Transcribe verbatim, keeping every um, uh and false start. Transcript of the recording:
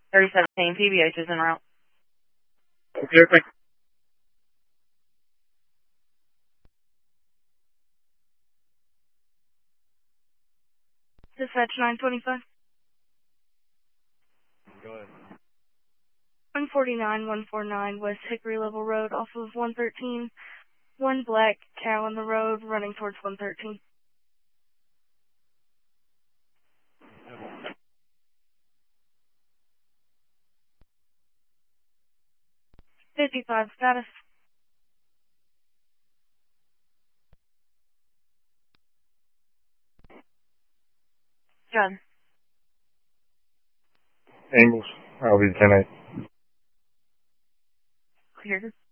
thirty seventeen, P B H is en route. Okay, thank you. Dispatch nine twenty-five. Go ahead. one forty-nine, one forty-nine West Hickory Level Road off of one thirteen. One black cow on the road running towards one thirteen. fifty-five status. John. Angles. I'll be ten eight. Clear.